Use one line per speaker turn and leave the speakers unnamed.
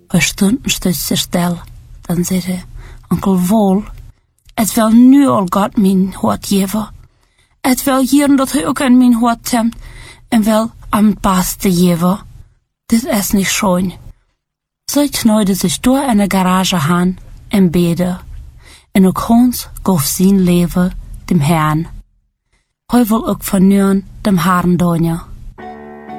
Bei Stunden steht sich still. Dann sagt Onkel Wohl, het wil nu al Gott mijn hart geven. Het wil jaren dat hij ook aan mijn hart hebt en wil am het beste geven. Dit is niet schön. So kneide sich door in de garage aan en bede. En ook Hans gaf zijn leven dem Herrn. Hij wil ook vernuren dem Herrn donja.